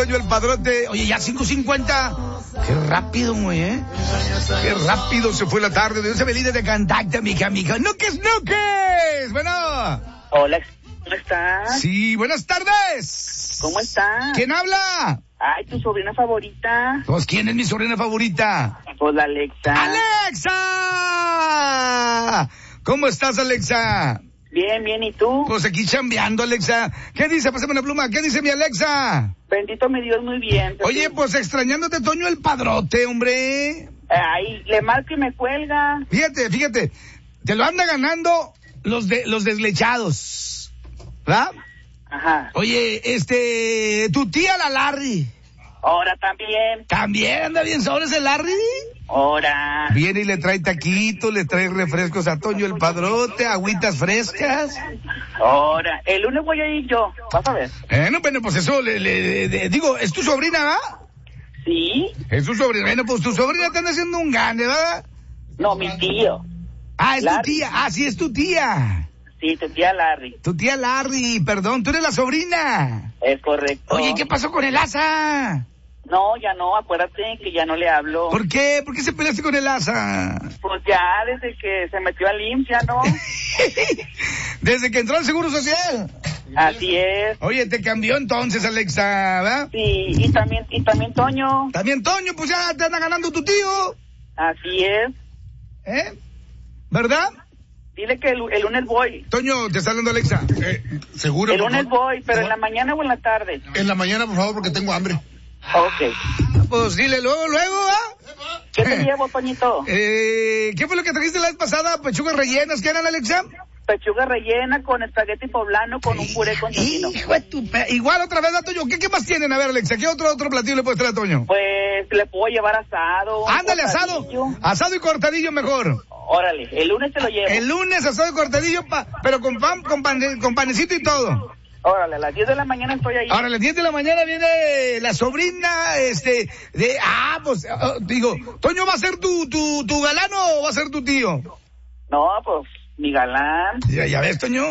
Toño el Padrote. Oye, ya 5:50. Qué rápido, güey, ¿eh? Qué rápido se fue la tarde. Dios se me de contacto, mija. ¡Nuques! Bueno. Hola, ¿cómo estás? Sí, buenas tardes. ¿Cómo estás? ¿Quién habla? Ay, tu sobrina favorita. Pues, ¿quién es mi sobrina favorita? Pues la Alexa. ¡Alexa! ¿Cómo estás, Alexa? Bien, ¿y tú? Pues aquí chambeando, Alexa. ¿Qué dice? Pásame una pluma. ¿Qué dice mi Alexa? Bendito mi Dios, muy bien. Oye, pues extrañándote, Toño el Padrote, hombre. Ay, le marco y me cuelga. Fíjate. Te lo anda ganando los deslechados. ¿Verdad? Ajá. Oye, tu tía la Larry. Ahora también. ¿También anda bien sobre ese Larry? Ahora. Viene y le trae taquitos, le trae refrescos a Toño el Padrote, agüitas frescas. Ahora. El lunes voy a ir yo. Vas a ver. Bueno, pues eso, digo, ¿es tu sobrina, va? Sí. Es tu sobrina. Bueno, pues tu sobrina te anda haciendo un gane, ¿verdad? No, mi tío. Ah, es Larry. tu tía. Ah, sí, es tu tía. Sí, tu tía Larry. Tu tía Larry, perdón, tú eres la sobrina. Es correcto. Oye, ¿qué pasó con el asa? No, ya no, acuérdate que ya no le hablo. ¿Por qué? ¿Por qué se peleaste con el asa? Pues ya desde que se metió al IMSS, ya no. Desde que entró al Seguro Social. Así es. Oye, te cambió entonces, Alexa, ¿verdad? Sí, y también Toño. También Toño, pues ya te anda ganando tu tío. Así es. ¿Verdad? Dile que el lunes voy. Toño, te está hablando Alexa. ¿Seguro? El lunes voy, pero en la mañana o en la tarde. En la mañana, por favor, porque tengo hambre. Ok. Pues dile luego, ¿ah? ¿Qué te llevo, Toñito? ¿Qué fue lo que trajiste la vez pasada? ¿Pechugas rellenas? ¿Qué eran, Alexa? Pechuga rellena con espagueti poblano con un puré con tocino. Hijo de tu igual otra vez, Toño. ¿Qué más tienen? A ver, Alexa, ¿qué otro platillo le puedes traer a Toño? Pues le puedo llevar asado. Ándale, asado. Asado y cortadillo mejor. Órale, el lunes te lo llevo. El lunes asado y cortadillo, pero con panecito y todo. Órale, a las 10 de la mañana estoy ahí. Ahora, a las 10 de la mañana viene la sobrina, digo, ¿Toño va a ser tu galán o va a ser tu tío? No, pues, mi galán. Ya ves, Toño.